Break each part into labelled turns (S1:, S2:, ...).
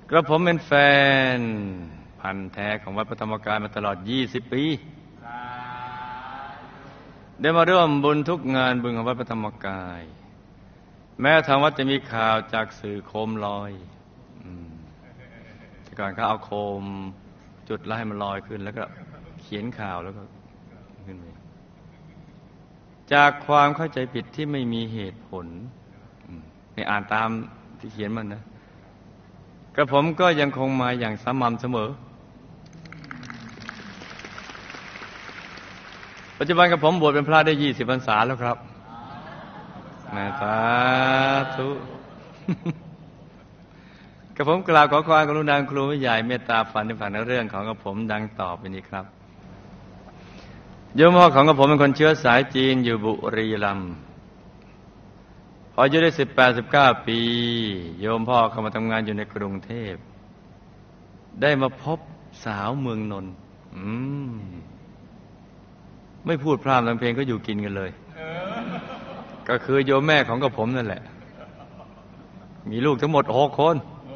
S1: กระผมเป็นแฟนพันธุ์แท้ของวัดพระธรรมกายมาตลอด20 ปีได้มาร่วมบุญทุกงานบุญของวัดพระธรรมกายแม้ทางวัดจะมีข่าวจากสื่อโคมลอยแต่ก่อนเขาเอาโคมจุดแล้วให้มันลอยขึ้นแล้วก็เขียนข่าวแล้วก็ขึ้นไปจากความเข้าใจผิดที่ไม่มีเหตุผลให้อ่านตามที่เขียนมันนะกระผมก็ยังคงมาอย่างสม่ำเสมอปัจจุบันกระผมบวชเป็นพระได้20 พรรษาแล้วครับสาธุกระผมกราบขอความกรุณาครูผู้ใหญ่เมตตาฝันในเรื่องของกระผมดังต่อไปนี้ครับโยมพ่อของกระผมเป็นคนเชื้อสายจีนอยู่บุรีรัมย์พออายุได้18-19 ปีโยมพ่อเข้ามาทำงานอยู่ในกรุงเทพได้มาพบสาวเมืองนนท์ไม่พูดพร่ำทำเพลงก็อยู่กินกันเลยก็คือโยมแม่ของกระผมนั่นแหละมีลูกทั้งหมด6 คน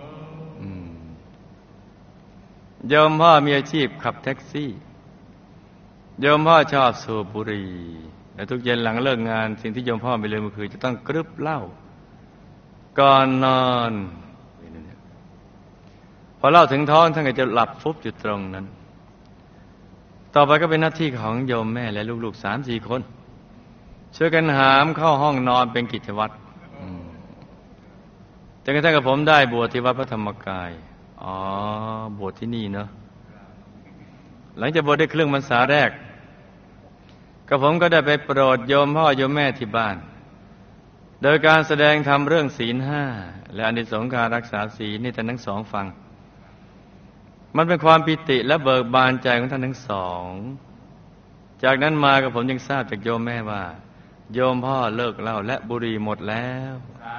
S1: โยมพ่อมีอาชีพขับแท็กซี่โยมพ่อชอบสูบบุหรี่และทุกเย็นหลังเลิกงานสิ่งที่โยมพ่อไม่ลืมก็คือจะต้องกรึบเหล้าก่อนนอนพอเหล้าถึงท้องท่านก็จะหลับฟุบอยู่ตรงนั้นต่อไปก็เป็นหน้าที่ของโยมแม่และลูกๆ3-4 คนช่วยกันหามเข้าห้องนอนเป็นกิจวัตรจนกระทั่งกับผมได้บวชที่วัดพระธรรมกายบวชที่นี่เนาะหลังจากบวชได้ครึ่งพรรษาแรกกับผมก็ได้ไปโปรดโยมพ่อโยมแม่ที่บ้านโดยการแสดงธรรมเรื่องศีล 5และอานิสงส์การรักษาศีลให้ท่านทั้งสองฟังมันเป็นความปิติและเบิกบานใจของท่านทั้งสองจากนั้นมากับผมยังทราบจากโยมแม่ว่าโยมพ่อเลิกเหล้าและบุหรี่หมดแล้ว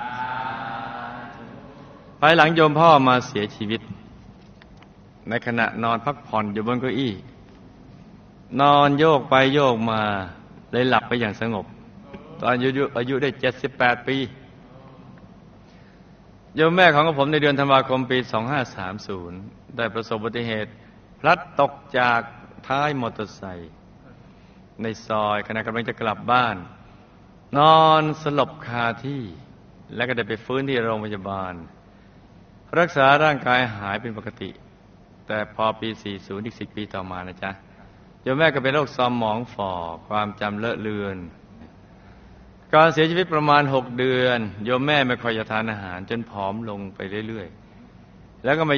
S1: ภายหลังโยมพ่อมาเสียชีวิตในขณะนอนพักผ่อนอยู่บนเก้าอี้นอนโยกไปโยกมาเลยหลับไปอย่างสงบตอนอายุได้78 ปีโยมแม่ของผมในเดือนธันวาคมปี2530ได้ประสบอุบัติเหตุพลัดตกจากท้ายมอเตอร์ไซค์ในซอยขณะกำลังจะกลับบ้านนอนสลบคาที่และก็ได้ไปฟื้นที่โรงพยาบาลรักษาร่างกายหายเป็นปกติแต่พอปี40อีก10 ปีต่อมานะจ๊ะโยมแม่ก็เป็นโรคสมองฝ่อความจำเลอะเลือนการเสียชีวิตประมาณ6 เดือนโยมแม่ไม่ค่อยจะทานอาหารจนผอมลงไปเรื่อยๆแล้วก็มา